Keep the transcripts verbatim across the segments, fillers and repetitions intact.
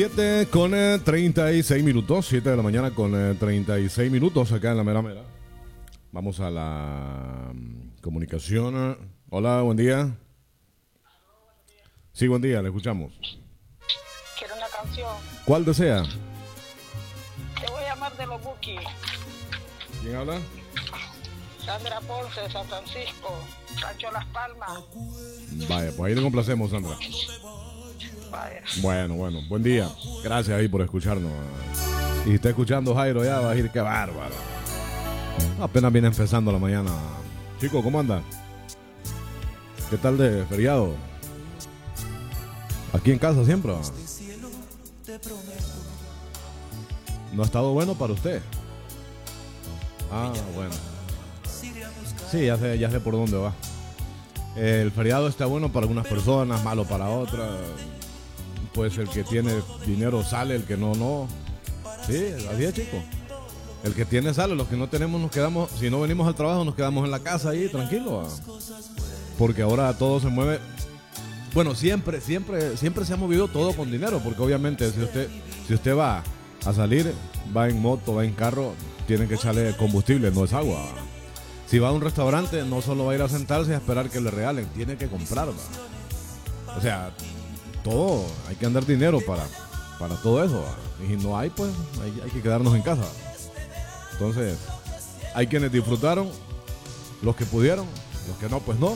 siete con eh, treinta y seis minutos, siete de la mañana con eh, treinta y seis minutos acá en la mera mera. Vamos a la um, comunicación. Hola, buen día. Sí, buen día, le escuchamos. Quiero una canción. ¿Cuál desea? Te voy a llamar de los Buki. ¿Quién habla? Sandra Ponce, San Francisco, Rancho Las Palmas. Vaya, pues ahí le complacemos, Sandra. Vaya. Bueno, bueno, buen día. Gracias ahí por escucharnos. Y si está escuchando Jairo ya va a decir qué bárbaro. Apenas viene empezando la mañana. Chico, ¿cómo anda? ¿Qué tal de feriado? Aquí en casa siempre. ¿No ha estado bueno para usted? Ah, bueno. Sí, ya sé, ya sé por dónde va. El feriado está bueno para algunas personas, malo para otras. Pues el que tiene dinero sale, el que no, no. Sí, así es, chico. El que tiene sale, los que no tenemos nos quedamos, si no venimos al trabajo nos quedamos en la casa ahí, tranquilo. Porque ahora todo se mueve. Bueno, siempre, siempre, siempre se ha movido todo con dinero, porque obviamente si usted, si usted va a salir, va en moto, va en carro, tiene que echarle combustible, no es agua. Si va a un restaurante, no solo va a ir a sentarse y a esperar que le regalen, tiene que comprar, ¿va? O sea, todo, hay que andar dinero para, para todo eso, ¿va? Y si no hay, pues hay, hay que quedarnos en casa. Entonces, hay quienes disfrutaron, los que pudieron, los que no, pues no.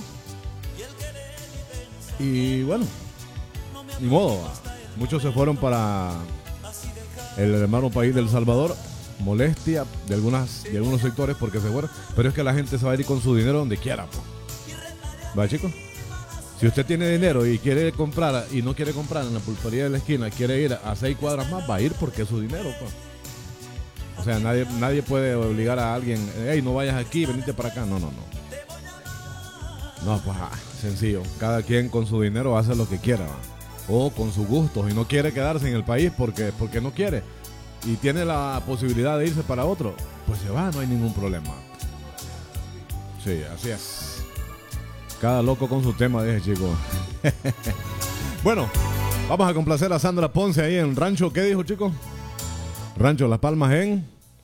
Y bueno, ni modo, ¿va? Muchos se fueron para el hermano país del Salvador. Molestia de algunas de algunos sectores porque se fueron, pero es que la gente se va a ir con su dinero donde quiera, pues. ¿Va, chicos? Si usted tiene dinero y quiere comprar y no quiere comprar en la pulpería de la esquina, quiere ir a seis cuadras más, va a ir porque es su dinero, pues. O sea, nadie, nadie puede obligar a alguien, hey, no vayas aquí, venite para acá. No, no, no. No, pues ah, sencillo. Cada quien con su dinero hace lo que quiera, ¿va? O con sus gustos, y no quiere quedarse en el país porque, porque no quiere. Y tiene la posibilidad de irse para otro, pues se va, no hay ningún problema. Sí, así es. Cada loco con su tema, dije, chico. Bueno, vamos a complacer a Sandra Ponce ahí en Rancho, ¿qué dijo, chico? Rancho Las Palmas en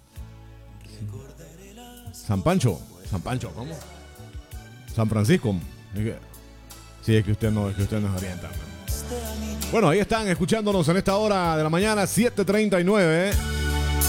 San Pancho. San Pancho, ¿cómo? San Francisco. Sí, es que usted no, es que usted nos orienta, man. Bueno, ahí están escuchándonos en esta hora de la mañana, siete treinta y nueve.